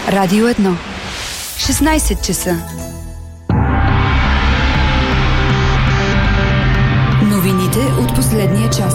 Радио 1. 16 часа. Новините от последния час.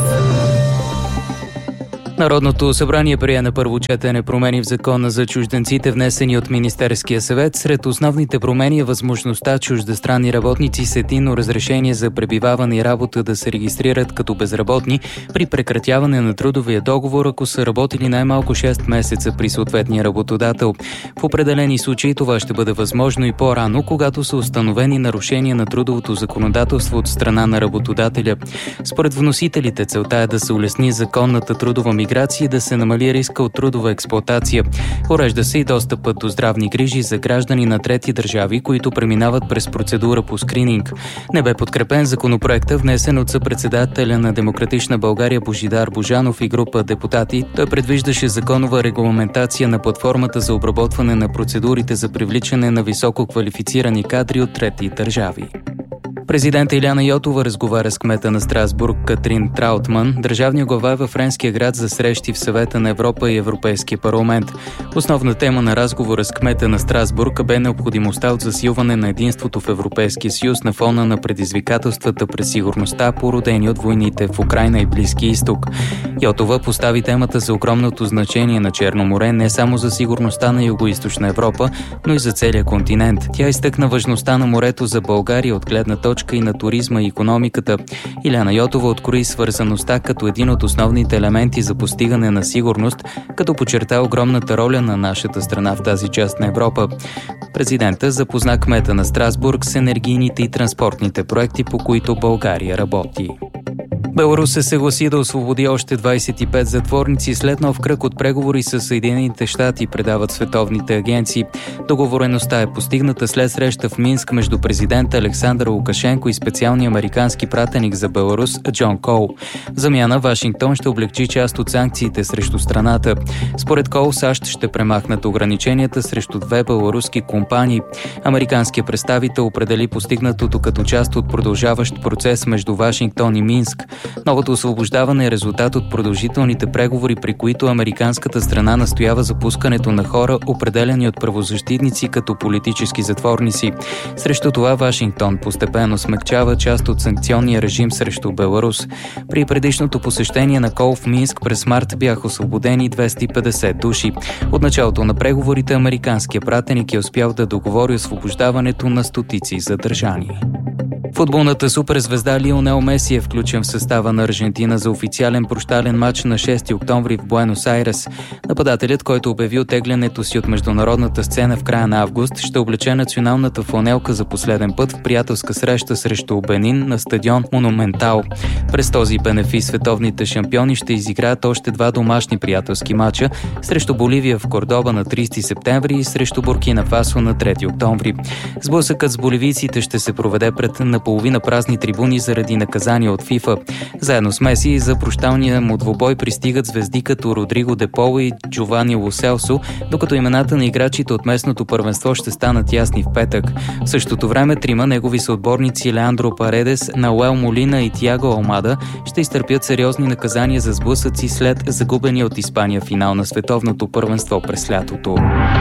Народното събрание прие на първо четене промени в закона за чужденците, внесени от Министерския съвет. Сред основните промени е възможността чуждестранни работници с единно разрешение за пребиваване и работа да се регистрират като безработни при прекратяване на трудовия договор, ако са работили най-малко 6 месеца при съответния работодател. В определени случаи това ще бъде възможно и по-рано, когато са установени нарушения на трудовото законодателство от страна на работодателя. Според вносителите, целта е да се улесни законната трудова миграция и да се намали риска от трудова експлоатация. Урежда се и достъпът до здравни грижи за граждани на трети държави, които преминават през процедура по скрининг. Не бе подкрепен законопроектът, внесен от съпредседателя на Демократична България Божидар Божанов и група депутати. Той предвиждаше законова регламентация на платформата за обработване на процедурите за привличане на високо квалифицирани кадри от трети държави. Президент Илияна Йотова разговаря с кмета на Страсбург Катрин Траутман, държавния глава във френския град, за срещи в Съвета на Европа и Европейския парламент. Основна тема на разговора с кмета на Страсбург бе необходимостта от засилване на единството в Европейския съюз на фона на предизвикателствата през сигурността, породени от войните в Украйна и Близки изток. Йотова постави темата за огромното значение на Черно море не само за сигурността на Югоизточна Европа, но и за целия континент. Тя изтъкна важността на морето за България от гледна точка и на туризма и икономиката. Илияна Йотова открои свързаността като един от основните елементи за постигане на сигурност, като подчерта огромната роля на нашата страна в тази част на Европа. Президента запозна кмета на Страсбург с енергийните и транспортните проекти, по които България работи. Беларус се съгласи да освободи още 25 затворници след нов кръг от преговори с Съединените щати, предават световните агенции. Договореността е постигната след среща в Минск между президента Александър Лукашенко и специалния американски пратеник за Беларус Джон Кол. В замяна Вашингтон ще облегчи част от санкциите срещу страната. Според Кол, САЩ ще премахнат ограниченията срещу 2 беларуски компании. Американският представител определи постигнатото като част от продължаващ процес между Вашингтон и Минск. Новото освобождаване е резултат от продължителните преговори, при които американската страна настоява за пускането на хора, определени от правозащитници като политически затворници. Срещу това Вашингтон постепенно смекчава част от санкционния режим срещу Беларус. При предишното посещение на Кол в Минск през март бяха освободени 250 души. От началото на преговорите американският пратеник е успял да договори освобождаването на стотици задържани. Футболната суперзвезда Лионел Меси е включен в състава на Аржентина за официален прощален матч на 6 октомври в Буенос Айрес. Нападателят, който обяви оттеглянето си от международната сцена в края на август, ще облече националната фланелка за последен път в приятелска среща срещу Бенин на стадион Монументал. През този бенефис световните шампиони ще изиграят още 2 домашни приятелски матча срещу Боливия в Кордоба на 30 септември и срещу Буркина Фасо на 3 октомври. Сблъсъкът с боливийците ще се проведе пред наполовина празни трибуни заради наказания от ФИФА. Заедно с Меси за прощалния му двубой пристигат звезди като Родриго де Пол и Джовани Ло Селсо, докато имената на играчите от местното първенство ще станат ясни в петък. В същото време 3 негови съотборници Леандро Паредес, Науел Молина и Тиаго Алмада ще изтърпят сериозни наказания за сблъсъци след загубения от Испания финал на световното първенство през лятото.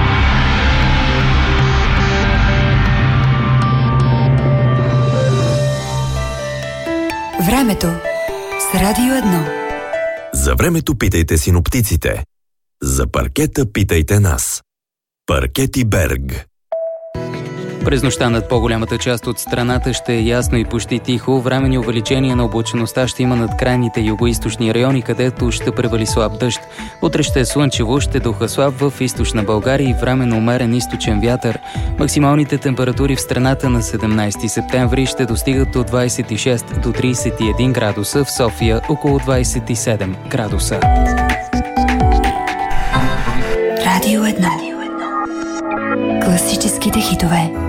Времето с Радио 1. За времето питайте синоптиците. За паркета питайте нас. Паркети Берг. През нощта над по-голямата част от страната ще е ясно и почти тихо. Временни увеличения на облачеността ще има над крайните югоизточни райони, където ще превали слаб дъжд. Утре ще е слънчево, ще духа слаб в източна България и временно умерен източен вятър. Максималните температури в страната на 17 септември ще достигат от 26 до 31 градуса, в София около 27 градуса. Радио 1. Класическите хитове.